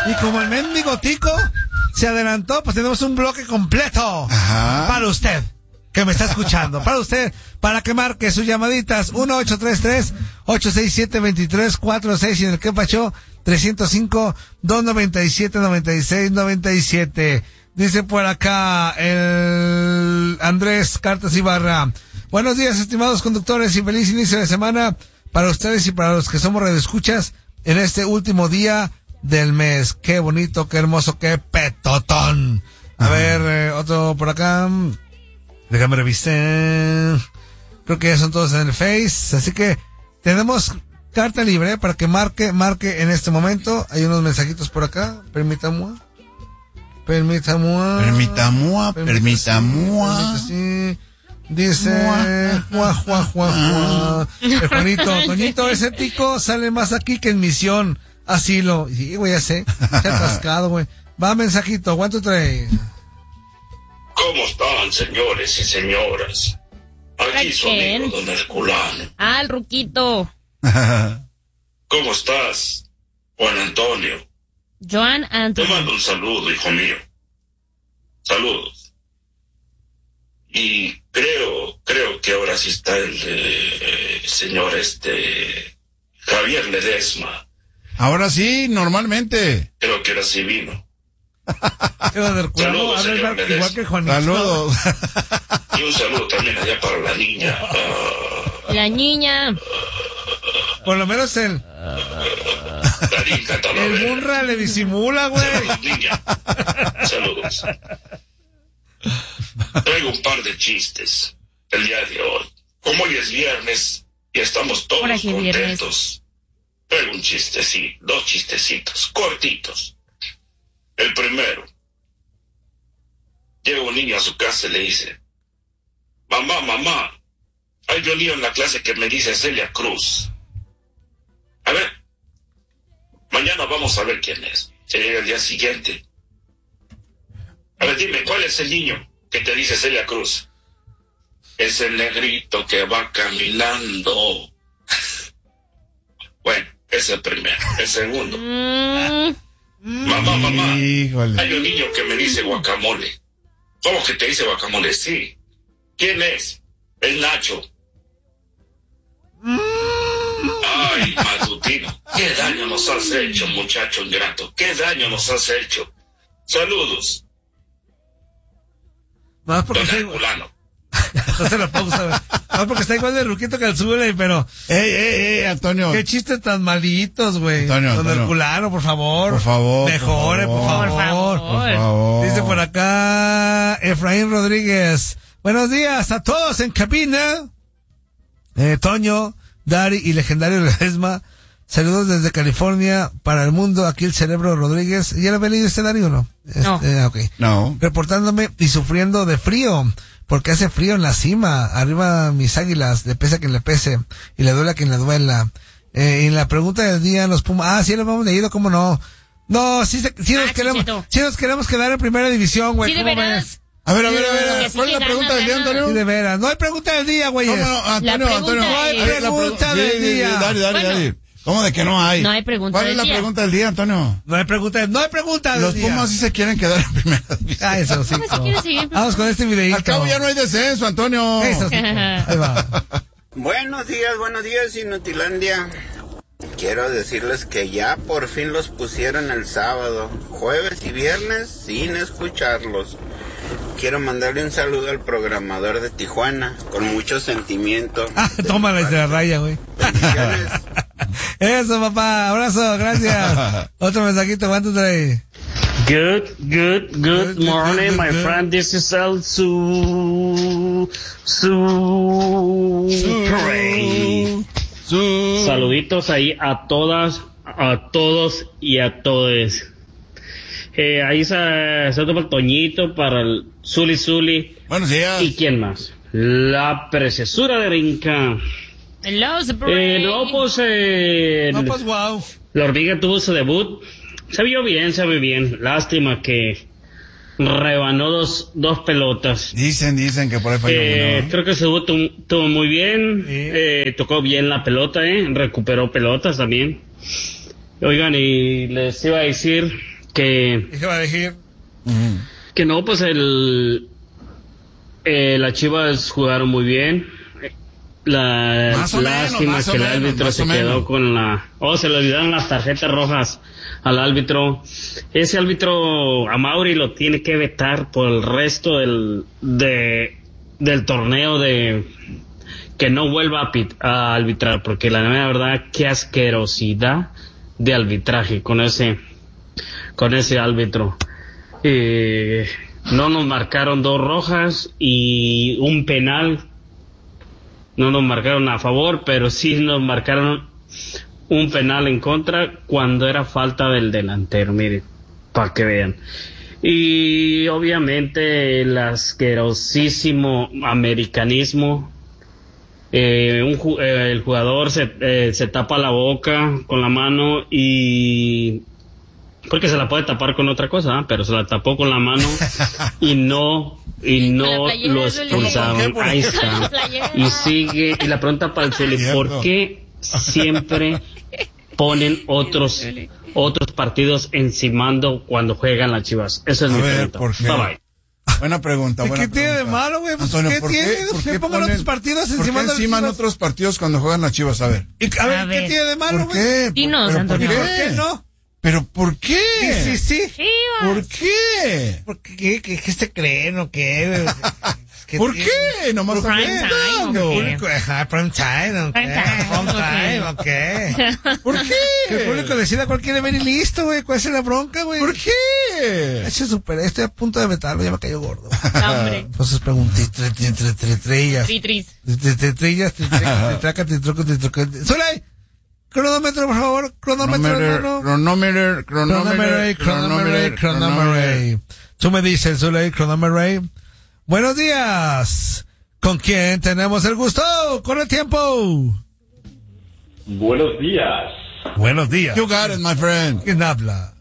Y como el mendigo Tico se adelantó, pues tenemos un bloque completo. Ajá. Para usted, que me está escuchando. Para usted, para que marque sus llamaditas. 1-833-867-2346 y en el que pachó 305-297-9697. Dice por acá el Andrés Cartas Ibarra. Buenos días, estimados conductores, y feliz inicio de semana para ustedes y para los que somos radioescuchas en este último día del mes. Qué bonito, qué hermoso, qué petotón. A ver, otro por acá. Déjame revisar. Creo que ya son todos en el Face. Así que tenemos carta libre para que marque en este momento. Hay unos mensajitos por acá. Permítame. Sí. Dice el Juanito, Toñito, ese Tico sale más aquí que en Misión Asilo. Sí, güey, ya sé. Se ha atascado, güey. Va, mensajito, ¿cuánto trae? ¿Cómo están, señores y señoras? Aquí su amigo Don Herculano. Ah, el Ruquito. ¿Cómo estás, Juan Antonio? Joan Antonio. Te mando un saludo, hijo mío. Saludos. Y creo que ahora sí está el señor Javier Ledesma. Ahora sí, normalmente. Creo que ahora sí vino. Saludos, señor Ledesma. igual que Juanito. Saludos. Y un saludo también allá para la niña. La niña. Por lo menos el burra le disimula, güey. Saludos, niña. Saludos. Traigo un par de chistes el día de hoy. Como hoy es viernes y estamos todos contentos, traigo un chistecito, dos chistecitos, cortitos. El primero. Llega un niño a su casa y le dice: mamá, hay un niño en la clase que me dice Celia Cruz. A ver, mañana vamos a ver quién es. Se llega el día siguiente. A ver, dime, ¿cuál es el niño que te dice Celia Cruz? Es el negrito que va caminando. Bueno, es el primero. El segundo. Mamá, híjole, hay un niño que me dice guacamole. ¿Cómo que te dice guacamole? Sí. ¿Quién es? El Nacho. Ay, matutino, qué daño nos has hecho, muchacho ingrato. Qué daño nos has hecho. Saludos. Más porque Don Herculano. no se la pausa, güey. Más porque está igual de Ruquito que el Zule, pero Antonio. qué chistes tan malitos, güey. Antonio, Don Herculano, por favor. Por favor. Mejore, por favor. Dice por acá Efraín Rodríguez. Buenos días a todos en cabina. Toño, Dari y legendario Ledesma. Saludos desde California para el mundo. Aquí el Cerebro Rodríguez. ¿Ya lo había leído este Dari o no? No. Okay. No. Reportándome y sufriendo de frío, porque hace frío en la cima. Arriba mis águilas, le pese a quien le pese y le duele a quien le duela. Y en la pregunta del día, los Pumas. Sí, lo hemos leído, ¿cómo no? No, sí nos queremos quedar en primera división, güey. Sí, de veras. A ver, ¿cuál es la pregunta del día, Antonio? Sí, de veras. No hay pregunta del día, güey. No, Antonio. No hay pregunta del día. Dale. ¿Cómo de que no hay? No hay pregunta ¿Cuál del es la día? pregunta del día, Antonio? No hay pregunta del Los día. Pumas sí se quieren quedar en primera división. Eso sí. ¿Cómo se quiere seguir? Vamos con este videíto. Al cabo ya no hay descenso, Antonio. Eso sí. Ahí va. Buenos días, Inutilandia. Quiero decirles que ya por fin los pusieron el sábado, jueves y viernes sin escucharlos. Quiero mandarle un saludo al programador de Tijuana, con mucho sentimiento. Tómala y se la raya, güey. Bendiciones. Eso, papá. Abrazo, gracias. Otro mensajito, ¿cuánto trae? Good morning, my friend. This is El Pray. Saluditos ahí a todas, a todos y a todes. Ahí saludo para el Toñito, para el Zuli. Buenos días. ¿Y quién más? La preciosura de Brinca. Hello, Spring. Pues wow. La hormiga tuvo su debut. Se vio bien. Lástima que rebanó dos pelotas. Dicen que por ahí falló uno, ¿no? Creo que su debut tuvo muy bien. Sí. Tocó bien la pelota, recuperó pelotas también. Oigan, y les iba a decir que... ¿Y qué va a decir? Que no, pues las Chivas jugaron muy bien. Lástima que el árbitro se quedó con se le olvidaron las tarjetas rojas al árbitro. Ese árbitro a Mauri lo tiene que vetar por el resto del torneo, que no vuelva a arbitrar, porque la verdad, qué asquerosidad de arbitraje con ese árbitro. No nos marcaron 2 rojas y un penal. No nos marcaron a favor, pero sí nos marcaron un penal en contra cuando era falta del delantero, miren, para que vean. Y obviamente el asquerosísimo americanismo. El jugador se tapa la boca con la mano porque se la puede tapar con otra cosa, pero se la tapó con la mano y no lo expulsaron. Ahí está. Y sigue, y la pregunta para el Zuli, ¿por qué siempre ponen otros partidos encimando cuando juegan las Chivas? Eso es mi pregunta. ¿Por qué? Bye bye. Buena pregunta. ¿Qué tiene de malo, güey? Pues, Antonio, ¿qué tiene? ¿Por qué pongan otros partidos encima de las enciman Chivas? otros partidos cuando juegan las Chivas? A ver. ¿Qué tiene de malo, ¿Por güey? qué? Dinos, Antonio. ¿Por qué no? ¿Pero por qué? Sí. ¿Por qué? ¿Por qué? ¿Qué se creen o qué? ¿Por qué? Nomás Prime time, ¿o qué? Prime time, ¿o qué? ¿Por qué? Que el público decida cuál quiere ver y listo, güey. ¿Cuál es la bronca, güey? ¿Por qué? Estoy a punto de meterlo, ya me cayó gordo. Hombre. Entonces pregunté, trillas. Trillas, tritraca, tritroco. ¡Solay! Cronómetro, por favor. Cronómetro, hermano. Cronómetro. Tú me dices, Zuley, cronómetro. Buenos días. ¿Con quién tenemos el gusto? Con el tiempo. Buenos días. Buenos días. You got it, my friend. ¿Quién habla?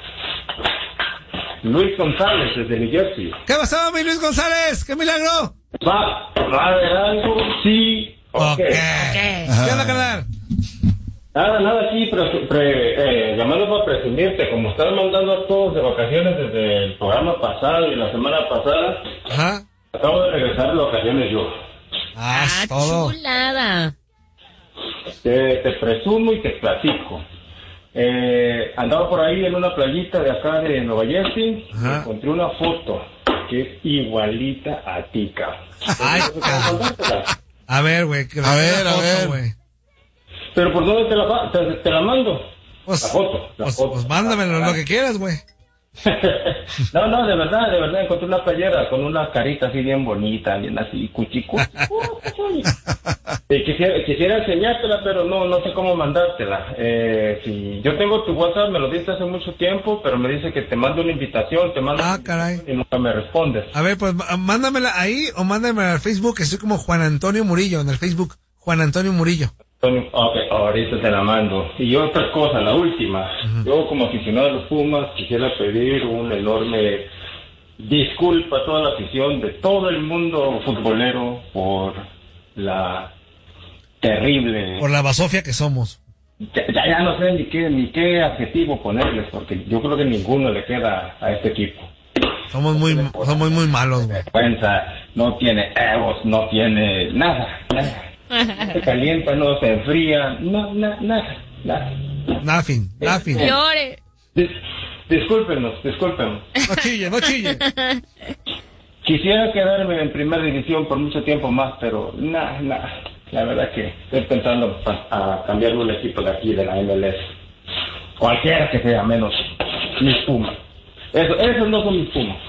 Luis González, desde New Jersey. ¿Qué pasó, mi Luis González? ¡Qué milagro! ¿Va a haber algo? Sí. Ok. ¿Qué? ¿Qué onda, carnal? Nada, aquí llamando para presumirte, como estás mandando a todos de vacaciones desde el programa pasado y la semana pasada, Ajá. acabo de regresar de vacaciones yo. Es todo. Chulada. Te presumo y te platico. Andaba por ahí en una playita de acá de Nueva Jersey, Ajá. encontré una foto que es igualita a ti, cabrón. Ay, a ver, güey. A ver. Güey. Pero ¿por dónde te la mando? Pues, la foto. Pues mándamelo lo que quieras, güey. No, de verdad, encontré una playera con una carita así bien bonita, bien así, cuchicu. Quisiera enseñártela, pero no sé cómo mandártela. Si yo tengo tu WhatsApp, me lo diste hace mucho tiempo, pero me dice que te mando una invitación, caray. Y nunca me respondes. A ver, pues mándamela ahí o mándamela al Facebook, que estoy como Juan Antonio Murillo en el Facebook. Juan Antonio Murillo. Ok, ahorita te la mando. Y otra cosa, la última. Yo como aficionado a los Pumas quisiera pedir un enorme disculpa a toda la afición de todo el mundo futbolero por la terrible... Por la basofia que somos. Ya no sé ni qué adjetivo ponerles, porque yo creo que ninguno le queda a este equipo. Somos muy malos, güey. Vergüenza, no tiene egos, no tiene nada. No se calienta, no se enfría, nada. Nothing. Llore. Discúlpenos. No chille. Quisiera quedarme en primera división por mucho tiempo más, pero nada. La verdad que estoy pensando a cambiar un equipo de aquí, de la MLS. Cualquiera que sea, menos mis Pumas. Esos no son mis Pumas.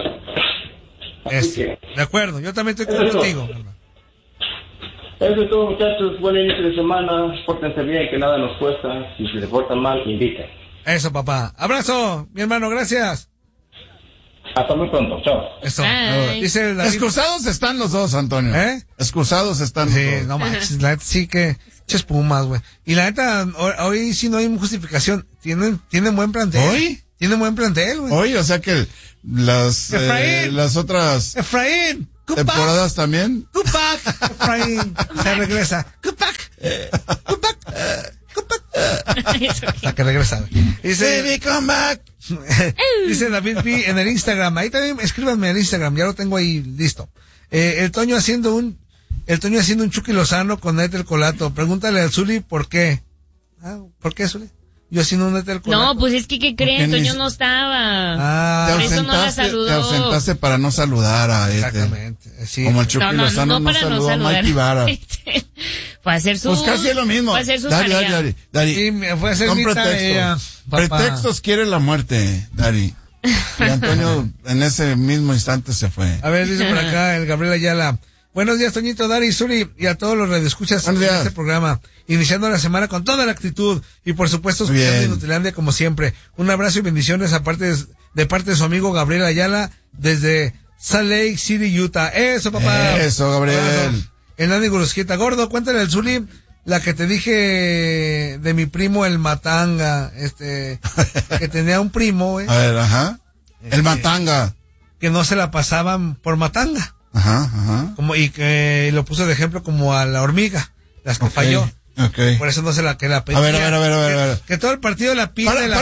De acuerdo, yo también estoy contigo. Eso es todo, muchachos. Buen inicio de semana. Pórtense bien, que nada nos cuesta. Si se portan mal, inviten. Eso, papá. Abrazo, mi hermano, gracias. Hasta muy pronto. Chao. Eso. Bye. Dice el David. Excusados están los dos, Antonio. Excusados están los Sí, dos. no manches, la neta sí que ches Pumas, güey. Y la neta, hoy sí no hay justificación. Tienen buen plantel. ¿Hoy? Tienen buen plantel, güey. Oye, o sea que las otras Efraín. temporadas también. Kupak. Efraín. Se regresa. Kupak. Hasta que regresa, güey. Dice, Baby, come back. Dice David P. en el Instagram. Ahí también escríbanme en el Instagram, ya lo tengo ahí listo. El Toño haciendo un Chucky Lozano con Ethel Colato. Pregúntale al Zuli por qué. ¿Por qué, Zuli? Yo haciendo un Ethel Colato. No, pues es que, ¿qué creen? Toño no estaba. Te por eso no la saludó. Te ausentaste para no saludar a Ethel. Exactamente. Sí. Como el Chucky Lozano no saludó a Mike Ibarra. Fue a hacer su... Pues casi es lo mismo. Fue a hacer su tarea. Dari. Sí, me fue a hacer Son mi tarea, papá. Pretextos quiere la muerte, Dari. Y Antonio en ese mismo instante se fue. A ver, dice por acá el Gabriel Ayala. Buenos días, Toñito, Dari, Zuli y a todos los radioescuchas de este programa. Iniciando la semana con toda la actitud y por supuesto escuchando Inutilandia como siempre. Un abrazo y bendiciones de parte de su amigo Gabriel Ayala desde Salt Lake City, Utah. Eso, papá. Eso, Gabriel. El Nani Gurusquita. Gordo, cuéntale al Zuli la que te dije de mi primo el Matanga, que tenía un primo, güey. A ver, ajá. El Matanga. Que no se la pasaban por Matanga. Ajá. Y que lo puso de ejemplo como a la hormiga, las que falló. Okay. Por eso no se la que la pedía. A ver. Que todo el partido la pide, Para.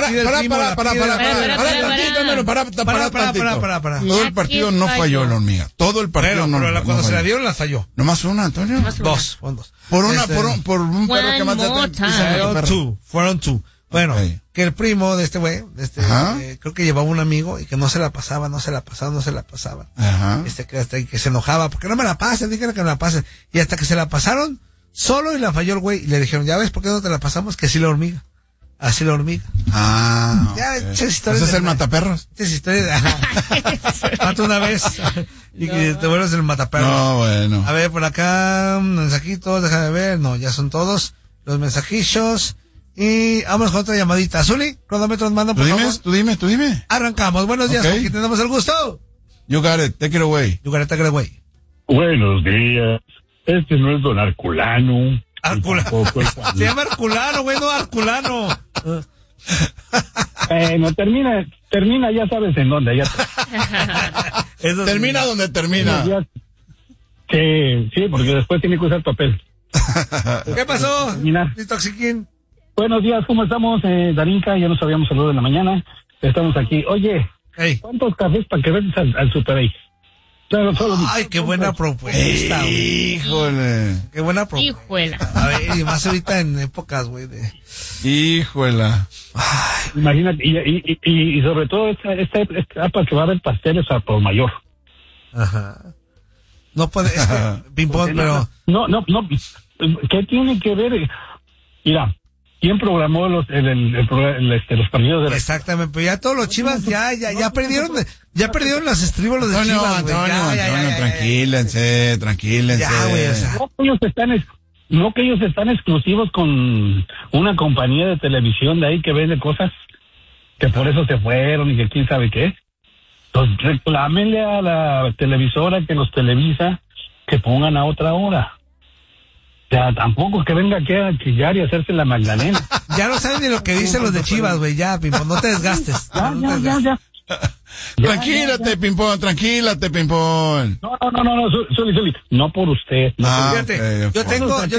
No, el partido no falló la hormiga. Todo el partido no. Pero cuando se la dieron la falló. Nomás una, Antonio. Dos. Por un perro que más Fueron two. Bueno, que el primo de este güey, creo que llevaba un amigo y que no se la pasaba. Ajá. Que se enojaba, porque no me la pasen, díganle que me la pasen. Y hasta que se la pasaron, solo y la falló el güey. Y le dijeron, ¿ya ves por qué no te la pasamos? Que sí la hormiga. Así la hormiga. Ya, ¿Ese es el mataperros? Esa historia de... Mata una vez y que te vuelves el mataperros. No, bueno. A ver, por acá, mensajitos, déjame ver. No, ya son todos los mensajillos. Y vamos con otra llamadita. Zuli, cronómetros mandan, por favor. Tú dime. Arrancamos. Buenos días, aquí tenemos el gusto. You got it, take it away. Buenos días. Este no es don Arculano. Se llama Arculano, güey, no Arculano. No, termina, ya sabes en dónde. Termina donde termina. Sí, porque después tiene que usar papel. ¿Qué pasó? Toxiquín. Buenos días, ¿cómo estamos? Darinka, ya nos habíamos saludado en la mañana. Estamos aquí. Oye, ¿cuántos cafés para que vengas al Super 8? Ay, qué buena propuesta, güey. Híjole. Qué buena propuesta. Híjole. A ver, y más ahorita en épocas, güey, de... Híjola. Imagínate, y sobre todo esta etapa que va a haber pasteles a por mayor. Ajá. No puede, ping-pong, pero... No, ¿qué tiene que ver? Mira, ¿quién programó los partidos de la... Exactamente, pero ya todos los Chivas ya perdieron los estribos de Chivas, güey. Antonio, tranquílense. Ya, güey, o sea. No que ellos están exclusivos con una compañía de televisión de ahí que vende cosas, que por eso se fueron y que quién sabe qué. Entonces reclámenle a la televisora que los televisa que pongan a otra hora. O sea, tampoco que venga aquí a chillar y hacerse la Magdalena. Ya no saben ni lo que dicen los de Chivas, güey, ya, Pimpón, no te desgastes. Ya. Tranquilate, Pimpón. No, Zuli, no por usted. No por fíjate, yo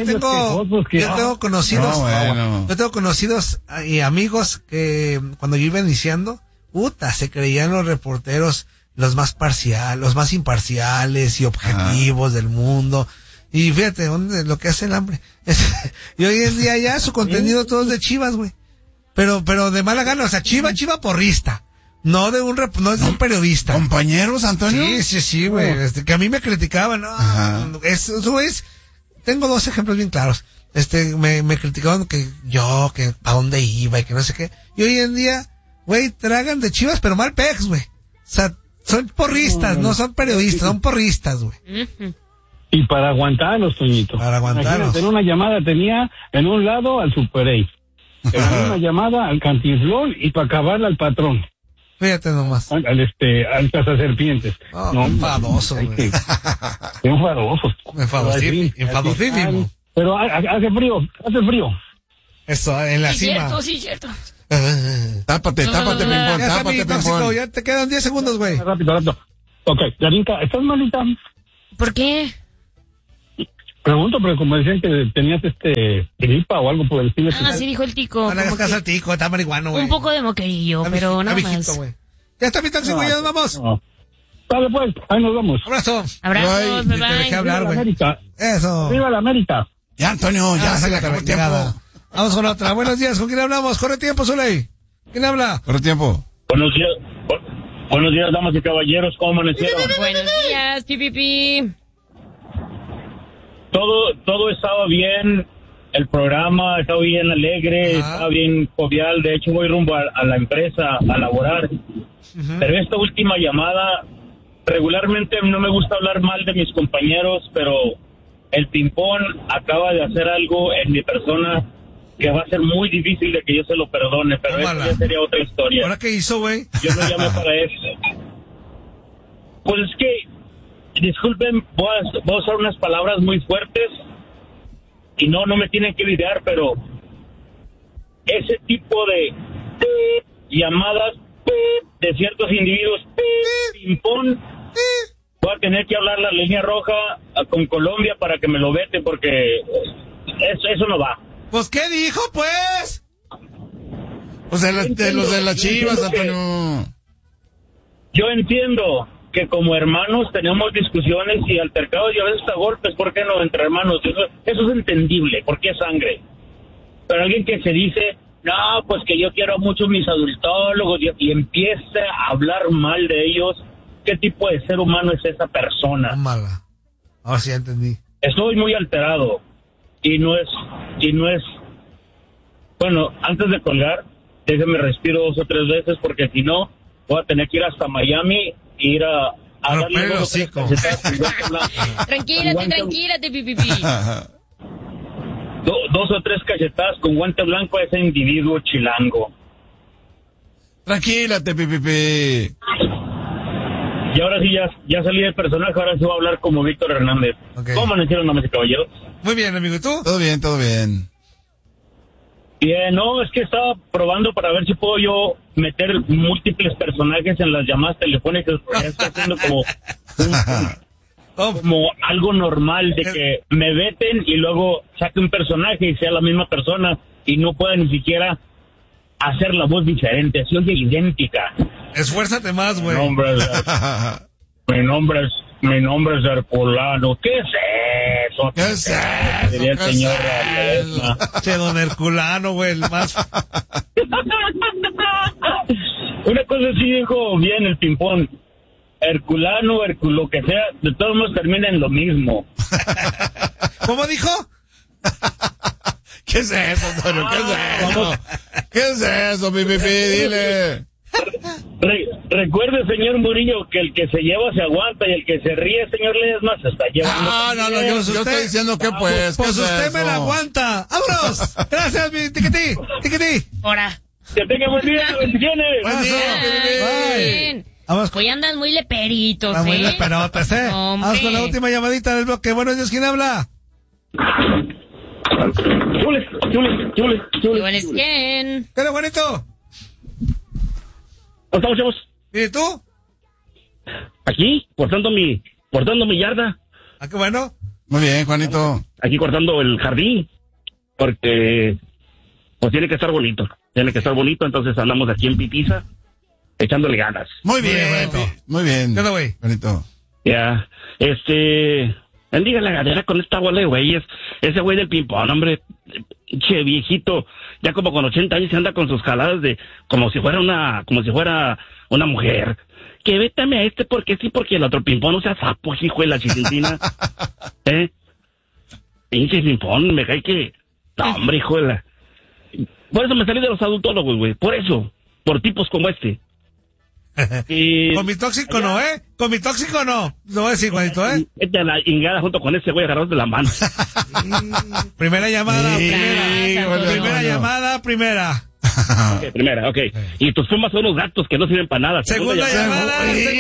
tengo conocidos, yo tengo conocidos y amigos que cuando yo iba iniciando, se creían los reporteros los más imparciales y objetivos del mundo. Y fíjate, lo que hace el hambre. Y hoy en día ya su contenido todo es de Chivas, güey. Pero de mala gana, o sea, Chiva porrista. No es de un periodista. ¿Compañeros, Antonio? Sí, güey. Que a mí me criticaban, ¿no? Eso es, tengo dos ejemplos bien claros. Me criticaban que a dónde iba y que no sé qué. Y hoy en día, güey, tragan de Chivas, pero mal pex, güey. O sea, son porristas, no son periodistas, son porristas, güey. Y para aguantarlos, Toñito. En una llamada tenía en un lado al Super 8, en una llamada al Cantinflón y para acabarla al patrón. Fíjate nomás. Al Cazaserpientes. No, enfadoso, güey. Enfadosísimo. Pero hace frío. Eso, en la cima. Sí, cierto. Tápate, Pimpón. Ya te quedan 10 segundos, güey. Rápido. Ok, Darinka, ¿estás malita? ¿Por qué? Pregunto, pero como decían que tenías gripa o algo por el estilo. Sí dijo el tico. No le hagas caso al tico, está marihuano, güey. Un poco de moquerillo, pero nada más. Ya está mi tóxico, ya nos vamos. No. Dale pues, ahí nos vamos. Abrazo. Abrazos, bye Te dejé hablar, güey. Eso. ¡Viva la América! Ya, Antonio, ya se le acabó el tiempo. Vamos con otra. Buenos días, ¿con quién hablamos? Corre tiempo, Zuley. ¿Quién habla? Corre tiempo. Buenos días, damas y caballeros, ¿cómo amanecieron? Buenos días, pipipi. Todo estaba bien, el programa estaba bien alegre, estaba bien jovial. De hecho, voy rumbo a la empresa a laborar. Pero esta última llamada, regularmente no me gusta hablar mal de mis compañeros, pero el Pimpón acaba de hacer algo en mi persona que va a ser muy difícil de que yo se lo perdone, pero eso ya sería otra historia. ¿Ahora qué hizo, güey? Yo no llamé para eso. Pues es que, disculpen, voy a usar unas palabras muy fuertes y no me tienen que lidiar, pero ese tipo de llamadas de ciertos individuos, Pimpón, voy a tener que hablar la línea roja con Colombia para que me lo vete, porque eso no va. Pues, ¿qué dijo, pues? Pues de los de las Chivas, Antonio. Yo entiendo que como hermanos tenemos discusiones y altercados y a veces hasta golpes, ¿por qué no? Entre hermanos, eso es entendible, porque es sangre. Pero alguien que se dice, no, pues que yo quiero mucho a mis adultólogos y empieza a hablar mal de ellos, ¿qué tipo de ser humano es esa persona? Mala. Ahora sí ya entendí. Estoy muy alterado y no es, bueno, antes de colgar, déjeme respiro 2 o 3 veces porque si no, voy a tener que ir hasta Miami e ir a darle 2 o 3 cachetadas. Tranquilate, pipipi. 2 o 3 cachetadas con guante blanco a ese individuo chilango. Tranquilate, pipipi. Y ahora sí, ya salí del personaje, ahora sí voy a hablar como Víctor Hernández. Okay. ¿Cómo amanecieron, damas y caballeros? Muy bien, amigo, ¿y tú? Todo bien, todo bien. Bien, no, es que estaba probando para ver si puedo yo meter múltiples personajes en las llamadas telefónicas, porque estoy haciendo como algo normal de que me veten y luego saque un personaje y sea la misma persona y no pueda ni siquiera hacer la voz diferente, se oye idéntica. Esfuérzate más, güey. Mi nombre es Herculano. ¿Qué es eso? ¿Qué es eso? Diría el señor Ledesma. Che, don Herculano, güey, el más... Una cosa sí dijo bien el Pimpón. Herculano, lo que sea, de todos modos termina en lo mismo. ¿Cómo dijo? ¿Qué es eso, Antonio? ¿Qué es eso? ¿Qué es eso, pipipi? Dile. Recuerde, señor Murillo, que el que se lleva se aguanta y el que se ríe, señor Ledesma, se está llevando. No, yo estoy diciendo que pues. Pues usted me la aguanta. ¡Vámonos! Gracias, mi tiquití. Ahora. Que tenga buen día, bendiciones. Bien. Hoy andan muy leperitos, muy leperotes, Vamos con la última llamadita del bloque. Buenos días, ¿quién habla? Chules, ¿quién? ¿Qué era, Juanito? ¿Cómo estamos, chavos? ¿Y tú? Aquí, cortando mi yarda. Ah, qué bueno. Muy bien, Juanito. Aquí cortando el jardín, porque pues tiene que estar bonito, entonces andamos aquí en Pitiza, echándole ganas. Muy bien, muy bien. ¿Qué onda, güey? Juanito. Ya, bendiga la gadera con esta bola de güeyes, ese güey del Pimpón, hombre, che viejito, ya como con 80 años se anda con sus jaladas de, como si fuera una mujer. Que vétame a porque sí, porque el otro Pimpón no sea sapo, hijo de la chicintina. Pinche Pimpón, me cae que, no, hombre, hijo de la... Por eso me salí de los adultólogos, güey, por tipos como este. Con mi tóxico no, Con mi tóxico no. Lo voy a decir, Juanito, Vete a la ingada junto con ese güey agarrados de la mano. Primera llamada, primera. Okay, primera, ok. Y tus fumas son unos gatos que no sirven para nada. Segunda llamada.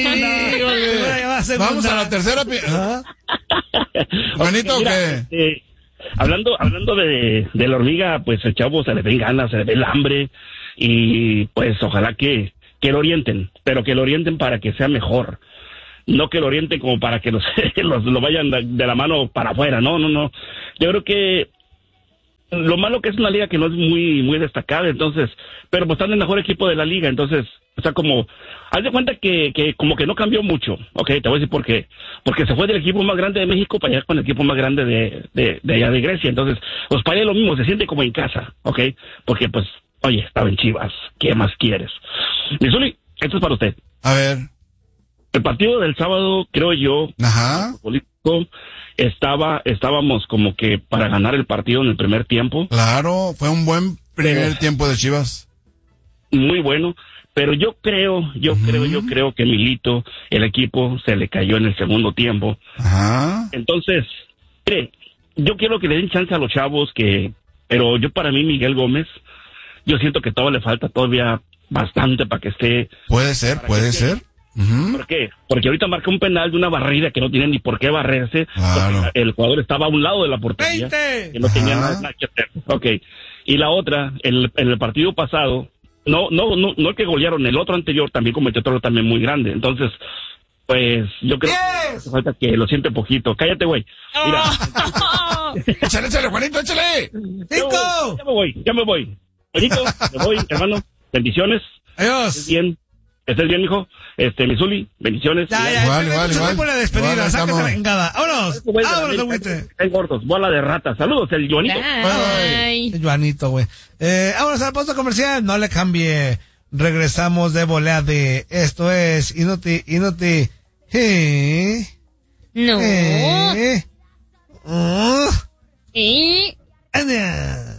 Vamos a la tercera. Juanito, ¿qué? Hablando de la hormiga, pues el chavo se le ven ganas, se le ve el hambre y pues ojalá que lo orienten, pero que lo orienten para que sea mejor. no que lo orienten como para que lo vayan de la mano para afuera, no. Yo creo que lo malo que es una liga que no es muy destacada, entonces, pero pues están en el mejor equipo de la liga, entonces, o sea, como, haz de cuenta que como que no cambió mucho, okay, te voy a decir por qué, porque se fue del equipo más grande de México para allá con el equipo más grande de allá de Grecia, entonces, pues para allá lo mismo, se siente como en casa, okay, porque pues, oye, estaba en Chivas, ¿qué más quieres? Misuli, esto es para usted. A ver. El partido del sábado, creo yo, Ajá. político, estábamos como que para ganar el partido en el primer tiempo. Claro, fue un buen primer tiempo de Chivas. Muy bueno, pero yo creo que Milito, el equipo se le cayó en el segundo tiempo. Ajá. Entonces, mire, yo quiero que le den chance a los chavos pero yo para mí Miguel Gómez, yo siento que todavía le falta todavía bastante para que esté. Puede ser. ¿Por qué? Porque ahorita marca un penal de una barrida que no tiene ni por qué barrerse. Claro. El jugador estaba a un lado de la portería. 20. Que no tenía nada que hacer. Ok. Y la otra, en el partido pasado, no el que golearon, el otro anterior también cometió otro también muy grande. Entonces, pues, yo creo que hace falta que lo siente poquito. Cállate, güey. Mira. Échale, Juanito, échale. 5. Ya me voy. Juanito, me voy, hermano. Bendiciones. Adiós. Estés bien, hijo. Misuli, bendiciones. Igual. Por la despedida, Igual, sácate estamos. la engada. ¡Vámonos! ¡Vámonos, agüite! Hay gordos, bola de ratas. Saludos, el Joanito. Bye. Juanito, güey. Vámonos al puesto comercial. No le cambie. Regresamos de volea de esto es Inuti. No. Eh. ¿Y? Anda.